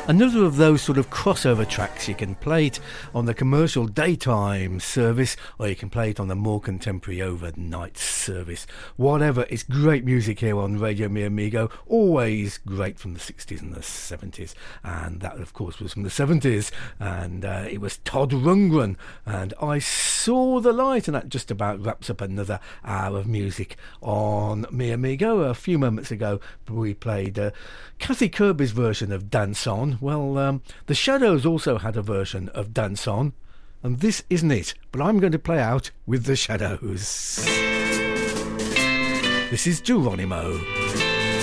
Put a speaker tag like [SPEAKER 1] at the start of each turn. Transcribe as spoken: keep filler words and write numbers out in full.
[SPEAKER 1] Another of those sort of crossover tracks. You can play it on the commercial daytime service, or you can play it on the more contemporary overnight service. Whatever, it's great music here on Radio Mi Amigo. Always great from the sixties and the seventies, and that of course was from the seventies, and uh, it was Todd Rundgren and I Saw the Light, and that just about wraps up another hour of music on Mi Amigo. A few moments ago we played uh, Kathy Kirby's version of Dance On. Well, um, the Shadows also had a version of Dance On, and this isn't it, but I'm going to play out with the Shadows. This is Geronimo.